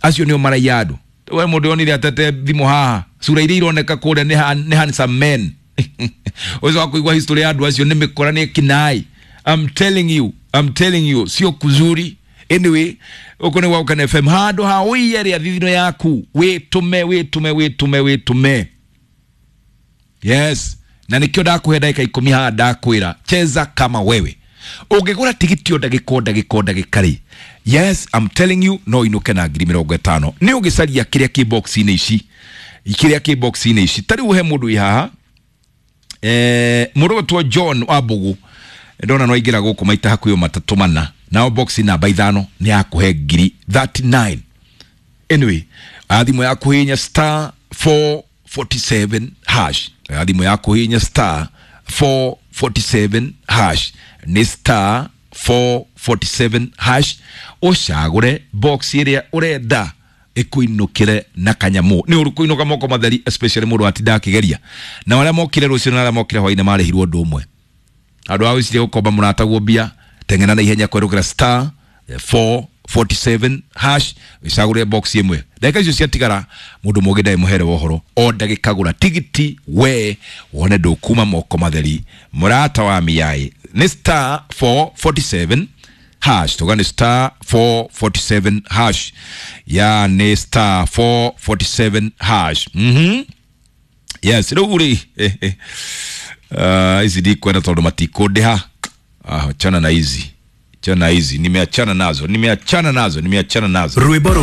acio nio marayado we mundu onire atete thimo haha sura iri ironeka kure ni handsome men ozo akuigwa history ya andu acio ni mikora ni kinai. I'm telling you sio kuzuri. Anyway, ukone wa Ukana FM hado hawi ya thithino yaku wetume. Yes, na nikio ndakuhe dakika 10 ha ndakwira cheza kama wewe. Ungegura tigiti ndagikoda gikari. Yes, I'm telling you no inuke na ngiri 50. Ni ugicaria kiria ki box ine ici. Tari uhe mundu ihaha. Murugo to John Wabugu. Ndona no igira guku maita hakuyo matatu mana. Now box namba 5 ni akuhe ngiri 39. Anyway, adimo ya kuhinya star 447 hash. Adimo ya kuhinya star 447 hash. Ni star 447 hash. Oshagure box iria urenda ikuinukire na kanyamu. Ni urukuinuka moko matheri, especially mundu atida kigeria. Na wale mokire rucio na wale mokire hwaine marehirwo ndu umwe. Adu awi sire ukoba munatagwo bia. Tengena na ihenya kwerukira star 447 hash isagure box yemwe. Dakika icio ciatigara mundu mugida imuhere wohoro o ndagika gura tigiti we wone ndukuma moko matheri murata wa miyai ni star 447 hash tugane star 447 hash ya ni star 447 hash. Yes ruguri izidi kwenda tondu matikode ha chana na hizi nimeachana nazo.